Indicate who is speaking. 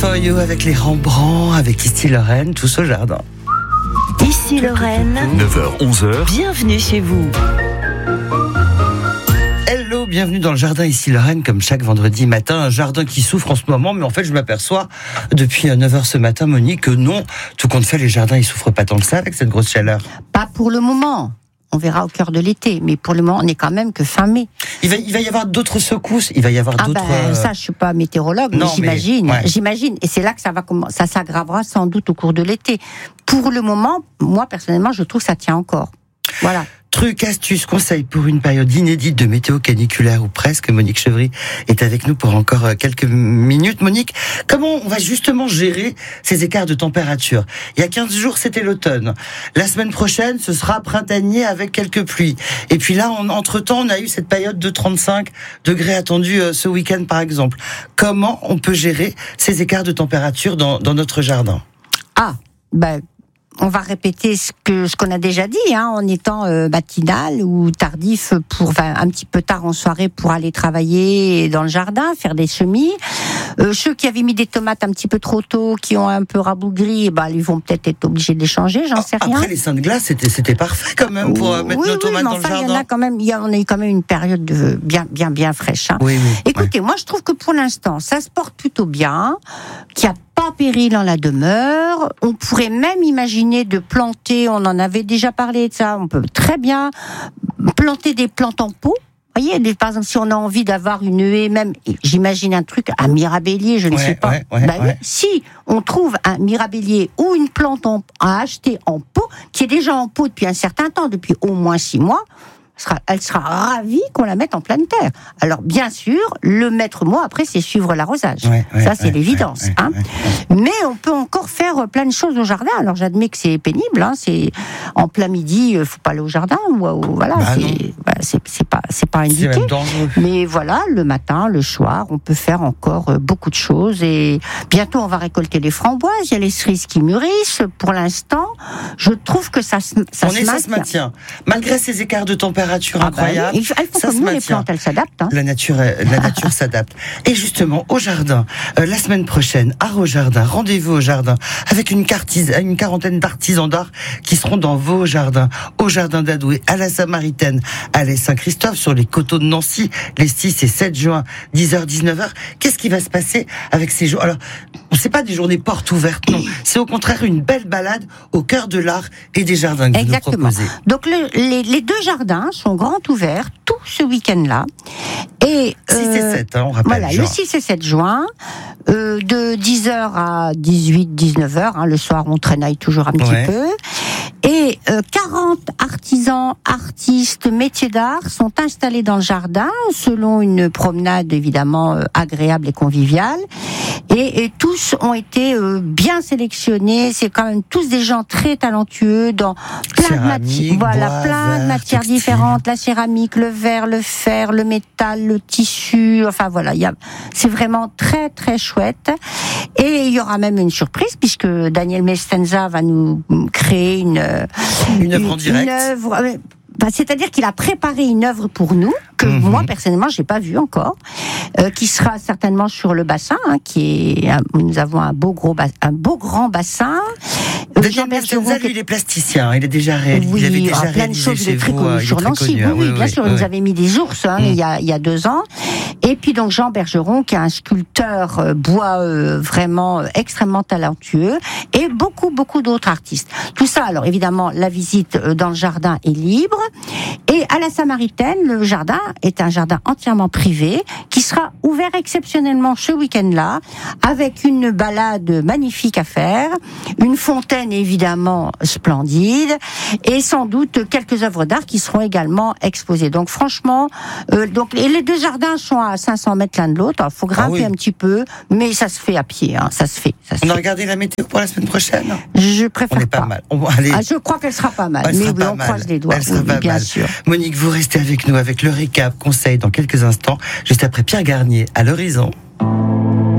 Speaker 1: For You avec les Rembrandt, avec Ici Lorraine, tous au jardin.
Speaker 2: Ici Lorraine,
Speaker 3: 9h-11h,
Speaker 2: bienvenue chez vous.
Speaker 1: Hello, bienvenue dans le jardin Ici Lorraine, comme chaque vendredi matin, un jardin qui souffre en ce moment, mais en fait je m'aperçois depuis 9h ce matin, Monique, que non, tout compte fait, les jardins ils souffrent pas tant que ça avec cette grosse chaleur.
Speaker 4: Pas pour le moment. On verra au cœur de l'été, mais pour le moment, on est quand même que fin mai.
Speaker 1: Il va y avoir d'autres secousses, il va y avoir d'autres...
Speaker 4: Ça, je suis pas météorologue,
Speaker 1: Non,
Speaker 4: mais j'imagine.
Speaker 1: mais, ouais.
Speaker 4: J'imagine, et c'est là que ça s'aggravera sans doute au cours de l'été. Pour le moment, moi personnellement, je trouve que ça tient encore. Voilà.
Speaker 1: Trucs, astuces, conseils pour une période inédite de météo caniculaire ou presque. Monique Chevry est avec nous pour encore quelques minutes. Monique, comment on va justement gérer ces écarts de température ? Il y a 15 jours, c'était l'automne. La semaine prochaine, ce sera printanier avec quelques pluies. Et puis là, entre-temps, on a eu cette période de 35 degrés attendus ce week-end, par exemple. Comment on peut gérer ces écarts de température dans notre jardin ?
Speaker 4: On va répéter ce qu'on a déjà dit, en étant matinal ou tardif un petit peu tard en soirée pour aller travailler dans le jardin, faire des semis. Ceux qui avaient mis des tomates un petit peu trop tôt, qui ont un peu rabougri, ils vont peut-être être obligés de les changer, j'en sais rien.
Speaker 1: Après les seins de glace, c'était parfait quand même pour mettre nos tomates dans le jardin.
Speaker 4: Il y en a quand même, on a eu quand même une période bien fraîche.
Speaker 1: Oui.
Speaker 4: Écoutez, moi je trouve que pour l'instant, ça se porte plutôt bien, qu'il n'y a pas péril en la demeure. On pourrait même imaginer de planter, on en avait déjà parlé de ça, on peut très bien planter des plantes en pot. Vous voyez, par exemple, si on a envie d'avoir une haie, même, j'imagine un truc, un mirabellier, je ne sais pas. Si on trouve un mirabellier ou une plante à acheter en pot, qui est déjà en pot depuis un certain temps, depuis au moins 6 mois, elle sera ravie qu'on la mette en pleine terre. Alors, bien sûr, le maître mot, après, c'est suivre l'arrosage. C'est l'évidence. Mais on peut encore faire plein de choses au jardin. Alors, j'admets que c'est pénible. C'est en plein midi, faut pas aller au jardin. C'est pas indiqué.
Speaker 1: C'est même dangereux.
Speaker 4: Mais voilà, le matin, le soir, on peut faire encore beaucoup de choses. Et bientôt, on va récolter les framboises. Il y a les cerises qui mûrissent. Pour l'instant, je trouve que ça se maintient.
Speaker 1: Malgré ces écarts de température incroyables,
Speaker 4: elles font comme nous, les plantes, elles s'adaptent.
Speaker 1: La nature s'adapte. Et justement, au jardin, la semaine prochaine, à Rojardin, rendez-vous au jardin, avec une quarantaine d'artisans d'art qui seront dans vos jardins, au jardin d'Adoué, à la Samaritaine, à l'Est Saint-Christophe, sur les coteaux de Nancy, les 6 et 7 juin, 10h, 19h. Qu'est-ce qui va se passer avec ces jours ? Alors, c'est pas des journées portes ouvertes, non. C'est au contraire une belle balade au cœur de l'art et des jardins que vous nous proposez.
Speaker 4: Donc, les deux jardins sont grands ouverts tout ce week-end-là. Et
Speaker 1: 6 et 7, on rappelle.
Speaker 4: Voilà, le 6 et 7 juin, de 10h à 18, 19h, le soir on traînaille toujours un petit peu. Et 40 artisans, artistes, métiers d'art sont installés dans le jardin, selon une promenade évidemment agréable et conviviale. Et tous ont été bien sélectionnés. C'est quand même tous des gens très talentueux dans plein de matières différentes. La céramique, le verre, le fer, le métal, le tissu. Enfin voilà, c'est vraiment très très chouette. Et il y aura même une surprise puisque Daniel Mestenza va nous créer une
Speaker 1: œuvre en direct.
Speaker 4: C'est-à-dire qu'il a préparé une œuvre pour nous que moi personnellement j'ai pas vue encore, qui sera certainement sur le bassin, nous avons un beau grand bassin.
Speaker 1: Daniel Mestenza, lui, il est plasticien, il est déjà réalisé.
Speaker 4: Oui,
Speaker 1: il avait déjà
Speaker 4: plein de choses, il est très
Speaker 1: vous,
Speaker 4: connu sur Nancy. Oui, bien sûr, il nous avait mis des ours il y a 2 ans. Et puis donc Jean Bergeron, qui est un sculpteur bois vraiment extrêmement talentueux, et beaucoup d'autres artistes. Tout ça, alors évidemment, la visite dans le jardin est libre. Et à la Samaritaine, le jardin est un jardin entièrement privé qui sera ouvert exceptionnellement ce week-end-là, avec une balade magnifique à faire, une fontaine évidemment splendide, et sans doute quelques œuvres d'art qui seront également exposées. Donc franchement, et les deux jardins sont à 500 mètres l'un de l'autre. Il faut grimper un petit peu, mais ça se fait à pied. Ça se fait.
Speaker 1: On a regardé la météo pour la semaine prochaine.
Speaker 4: Je préfère
Speaker 1: on est pas mal. Je
Speaker 4: crois qu'elle sera pas mal. Mais on croise les doigts. Bien sûr.
Speaker 1: Monique, vous restez avec nous avec le récap, conseil dans quelques instants, juste après Pierre Garnier à l'horizon.